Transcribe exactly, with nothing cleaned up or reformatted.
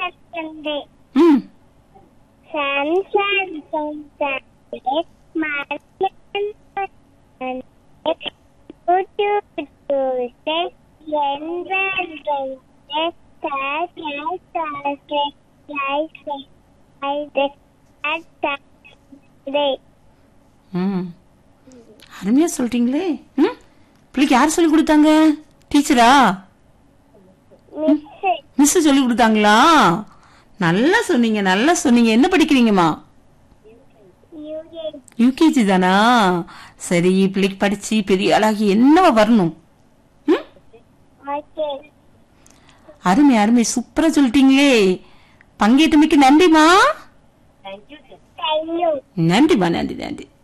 ம் ம் அருமையா சொல்றீங்களே. ம் பிள்ளைக்கு யார் சொல்லி கொடுத்தாங்க? டீச்சரா? மிஸ் சொல்லி கொடுத்தாங்களா? நல்லா சொன்னீங்க, நல்லா சொன்னீங்க. என்ன படிக்கிறீங்கம்மா? யூகேஜி தானா? சரி, பிள்ளைக்கு படிச்சு பெரிய ஆளாகி என்னவா வரணும்? அருமை அருமை, சூப்பரா சொல்லிட்டீங்களே. பங்கேற்றமைக்கு நன்றிமா. நன்றிமா, நன்றி நன்றி.